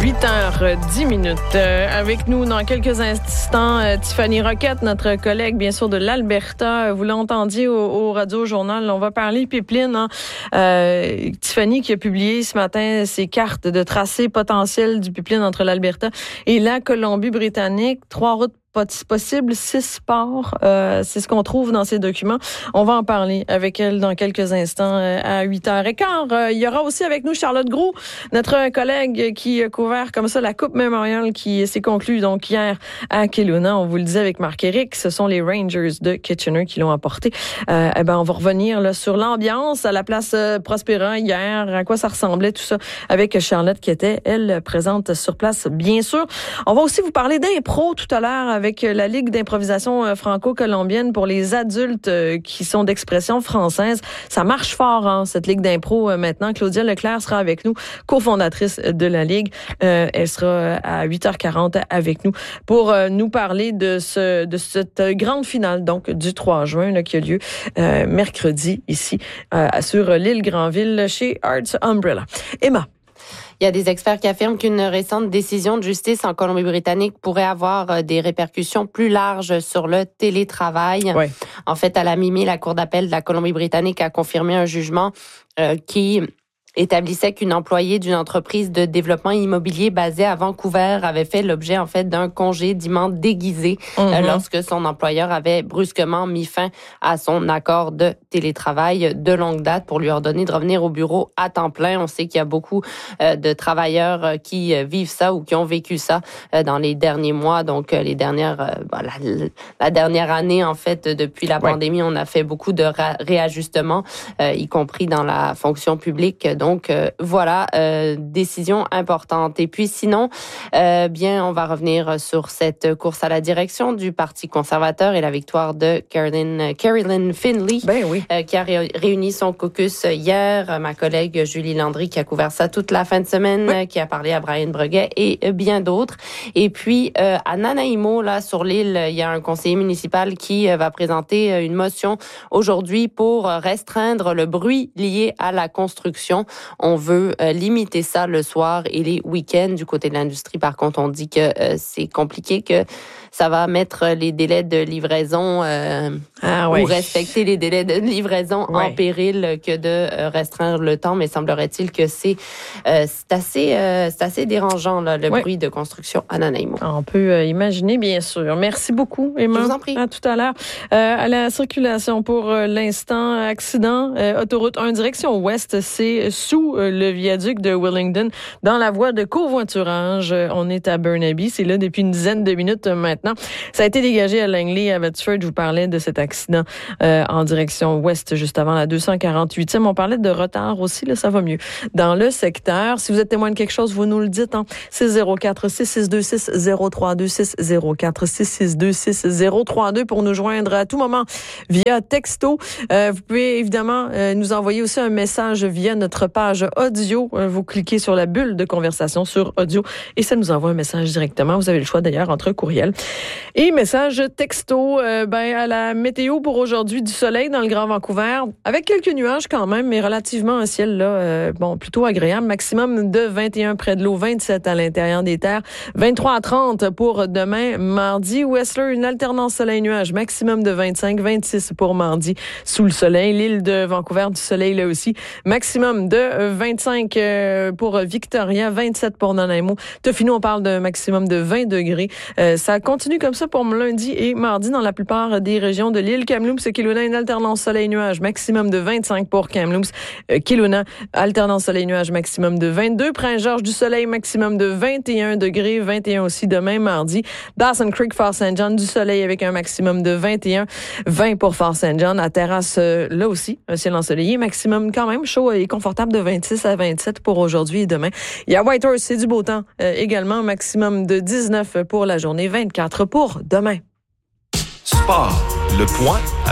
8h10. Avec nous dans quelques instants, Tiffany Roquette, notre collègue, bien sûr, de l'Alberta. Vous l'entendiez au Radio-Journal. On va parler pipeline. Tiffany qui a publié ce matin ses cartes de tracé potentiel du pipeline entre l'Alberta et la Colombie-Britannique. 3 routes possible, 6 ports. C'est ce qu'on trouve dans ces documents. On va en parler avec elle dans quelques instants à 8h15. Il y aura aussi avec nous Charlotte Groulx, notre collègue qui a couvert comme ça la Coupe Memorial qui s'est conclue donc hier à Kelowna. On vous le disait avec Marc-Éric, ce sont les Rangers de Kitchener qui l'ont emporté. On va revenir là, sur l'ambiance à la place Prospera hier, à quoi ça ressemblait tout ça avec Charlotte qui était, elle, présente sur place, bien sûr. On va aussi vous parler d'impro tout à l'heure avec la Ligue d'improvisation franco-colombienne pour les adultes qui sont d'expression française. Ça marche fort, hein, cette Ligue d'impro maintenant. Claudia Leclerc sera avec nous, cofondatrice de la Ligue. Elle sera à 8h40 avec nous pour nous parler de cette grande finale donc du 3 juin là, qui a lieu mercredi ici sur l'île Granville chez Arts Umbrella. Emma. Il y a des experts qui affirment qu'une récente décision de justice en Colombie-Britannique pourrait avoir des répercussions plus larges sur le télétravail. Ouais. En fait, à la mi-mai, la Cour d'appel de la Colombie-Britannique a confirmé un jugement qui établissait qu'une employée d'une entreprise de développement immobilier basée à Vancouver avait fait l'objet en fait d'un congédiement déguisé lorsque son employeur avait brusquement mis fin à son accord de télétravail de longue date pour lui ordonner de revenir au bureau à temps plein. On sait qu'il y a beaucoup de travailleurs qui vivent ça ou qui ont vécu ça dans les derniers mois, donc les dernières la dernière année en fait depuis la pandémie, on a fait beaucoup de réajustements y compris dans la fonction publique. Donc, voilà, décision importante. Et puis sinon, on va revenir sur cette course à la direction du Parti conservateur et la victoire de Caroline Finley, qui a réuni son caucus hier. Ma collègue Julie Landry qui a couvert ça toute la fin de semaine, qui a parlé à Brian Breguet et bien d'autres. Et puis, à Nanaimo, là, sur l'île, il y a un conseiller municipal qui va présenter une motion aujourd'hui pour restreindre le bruit lié à la construction. On veut limiter ça le soir et les week-ends. Du côté de l'industrie, par contre, on dit que c'est compliqué, que ça va mettre les délais de livraison ou respecter les délais de livraison en péril que de restreindre le temps. Mais semblerait-il que c'est assez dérangeant là, le bruit de construction à Nanaimo. On peut imaginer, bien sûr. Merci beaucoup, Emma. Je vous en prie. À tout à l'heure. À la circulation pour l'instant, accident, autoroute 1 direction ouest, c'est sous le viaduc de Willingdon, dans la voie de covoiturage. On est à Burnaby. C'est là depuis une dizaine de minutes maintenant. Ça a été dégagé à Langley, à Abbotsford. Je vous parlais de cet accident en direction ouest, juste avant la 248e. On parlait de retard aussi. Là, ça va mieux. Dans le secteur, si vous êtes témoin de quelque chose, vous nous le dites. Hein? 604-6626-0326, 604-6626-0332 pour nous joindre à tout moment via texto. Vous pouvez évidemment nous envoyer aussi un message via notre page audio. Vous cliquez sur la bulle de conversation sur audio et ça nous envoie un message directement. Vous avez le choix d'ailleurs entre courriel et message texto. À la météo pour aujourd'hui, du soleil dans le Grand Vancouver avec quelques nuages quand même, mais relativement un ciel là, plutôt agréable. Maximum de 21 près de l'eau, 27 à l'intérieur des terres, 23 à 30 pour demain, mardi. Whistler, une alternance soleil-nuage, maximum de 25, 26 pour mardi sous le soleil. L'île de Vancouver, du soleil là aussi, maximum de 25 pour Victoria, 27 pour Nanaimo. Tofino, on parle d'un maximum de 20 degrés. Ça continue comme ça pour lundi et mardi dans la plupart des régions de l'île. Kamloops, Kelowna, une alternance soleil-nuage, maximum de 25 pour Kamloops. Kelowna, alternance soleil-nuage, maximum de 22. Prince-Georges, du soleil, maximum de 21 degrés, 21 aussi demain mardi. Dawson Creek, Fort St. John, du soleil avec un maximum de 21, 20 pour Fort St. John. À Terrasse, là aussi, un ciel ensoleillé, maximum quand même chaud et confortable de 26 à 27 pour aujourd'hui et demain. Il y a Whitehorse, c'est du beau temps également, maximum de 19 pour la journée, 24 pour demain. Sport, le point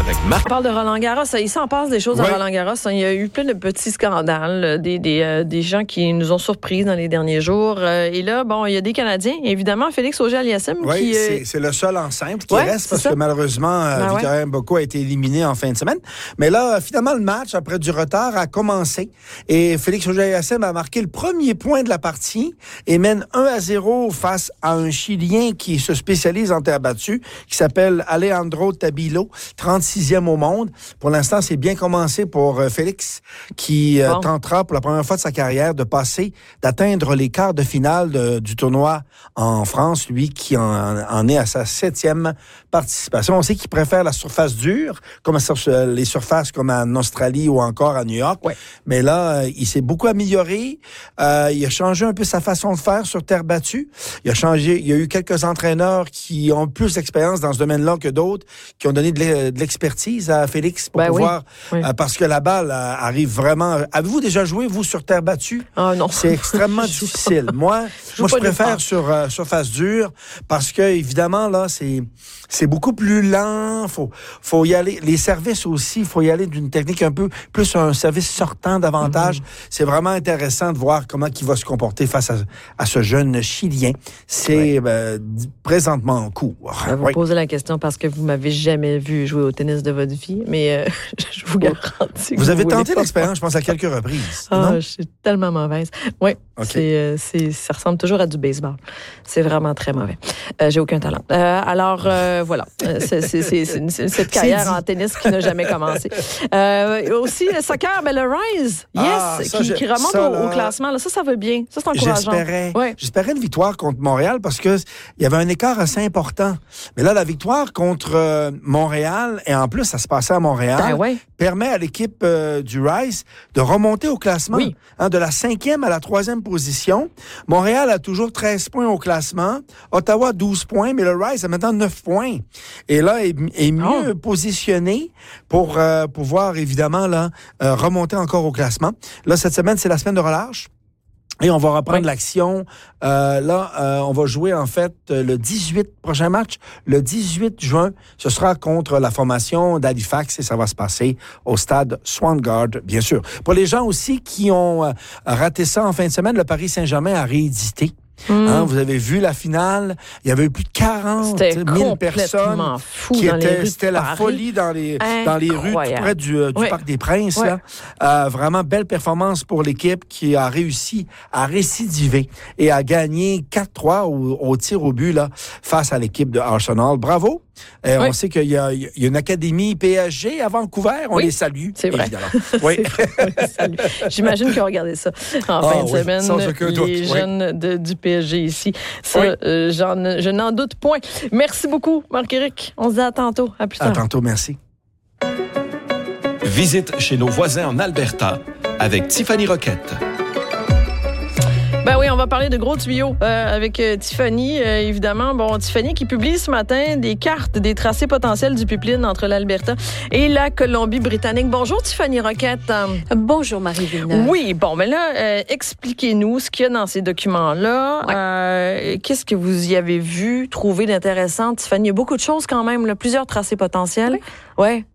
avec Marc. On parle de Roland-Garros. Il s'en passe des choses à Roland-Garros. Il y a eu plein de petits scandales, des gens qui nous ont surpris dans les derniers jours. Et là, il y a des Canadiens. Évidemment, Félix Auger-Aliassime. Oui, c'est le seul en simple qui reste parce que malheureusement, Victoria Mboko a été éliminé en fin de semaine. Mais là, finalement, le match, après du retard, a commencé. Et Félix Auger-Aliassime a marqué le premier point de la partie et mène 1-0 face à un Chilien qui se spécialise en terre battue, qui s'appelle Alejandro Tabilo, 36e au monde. Pour l'instant, c'est bien commencé pour Félix, qui tentera pour la première fois de sa carrière d'atteindre les quarts de finale du tournoi en France, lui qui en est à sa 7e participation. On sait qu'il préfère la surface dure, comme les surfaces comme en Australie ou encore à New York. Ouais. Mais là, il s'est beaucoup amélioré. Il a changé un peu sa façon de faire sur terre battue. Il y a eu quelques entraîneurs qui ont plus d'expérience dans ce domaine-là que d'autres, qui ont donné de l'expertise à Félix pour pouvoir... parce que la balle arrive vraiment... Avez-vous déjà joué, vous, sur terre battue? Ah non. C'est extrêmement difficile. Moi, je préfère sur surface dure parce que, évidemment, là, c'est beaucoup plus lent. Faut y aller. Les services aussi, il faut y aller d'une technique un peu plus un service sortant davantage. C'est vraiment intéressant de voir comment il va se comporter face à ce jeune Chilien. C'est présentement en cours. Je vais vous poser la question parce que vous m'avez jamais vu jouer au tennis de votre vie, mais je vous garantis que vous avez tenté l'expérience, je pense, à quelques reprises. Je suis tellement mauvaise. Oui, ça ressemble toujours à du baseball. C'est vraiment très mauvais. J'ai aucun talent. Alors, voilà. C'est cette carrière en tennis qui n'a jamais commencé. Aussi, le soccer, le Rise, qui remonte au classement. Là, ça va bien. Ça, c'est encourageant. J'espérais une victoire contre Montréal parce que il y avait un écart assez important. Mais là, la victoire contre Montréal, et en plus, ça se passait à Montréal, permet à l'équipe du Rise de remonter au classement. Oui. De la 5e à la 3e position. Montréal a toujours 13 points au classement. Ottawa, 12 points, mais le Rise a maintenant 9 points. Et là, est mieux positionné pour pouvoir, évidemment, là, remonter encore au classement. Là, cette semaine, c'est la semaine de relâche. Et on va reprendre l'action. On va jouer, en fait, le 18 prochain match. Le 18 juin, ce sera contre la formation d'Halifax et ça va se passer au stade Swangard, bien sûr. Pour les gens aussi qui ont raté ça en fin de semaine, le Paris Saint-Germain a réédité. Vous avez vu la finale, il y avait eu plus de 40 000 personnes qui étaient, c'était la folie dans les rues tout près du Parc des Princes. Là. Vraiment belle performance pour l'équipe qui a réussi à récidiver et à gagner 4-3 au tir au but là, face à l'équipe de Arsenal. Bravo! On sait qu'il y a une académie PSG à Vancouver. On les salue. C'est vrai. Oui. J'imagine qu'ils ont regardé ça en fin de semaine. Les jeunes du PSG ici. Ça, je n'en doute point. Merci beaucoup, Marc-Éric. On se dit à tantôt. À plus tard. À tantôt, merci. Visite chez nos voisins en Alberta avec Tiffany Roquette. Ben oui, on va parler de gros tuyaux avec Tiffany, évidemment. Bon, Tiffany qui publie ce matin des cartes des tracés potentiels du pipeline entre l'Alberta et la Colombie-Britannique. Bonjour Tiffany Roquette. Bonjour Marie Villeneuve. Oui, bon, mais là, expliquez-nous ce qu'il y a dans ces documents-là. Qu'est-ce que vous y avez vu, trouvé d'intéressant, Tiffany? Il y a beaucoup de choses quand même, là, plusieurs tracés potentiels. Oui.